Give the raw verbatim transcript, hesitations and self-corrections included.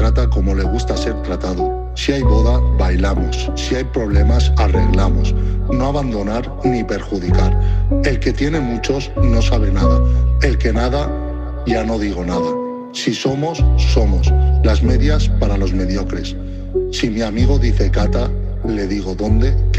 trata como le gusta ser tratado. Si hay boda, bailamos. Si hay problemas, arreglamos. No abandonar ni perjudicar. El que tiene muchos no sabe nada. El que nada, ya no digo nada. Si somos, somos. Las medias para los mediocres. Si mi amigo dice cata, le digo dónde.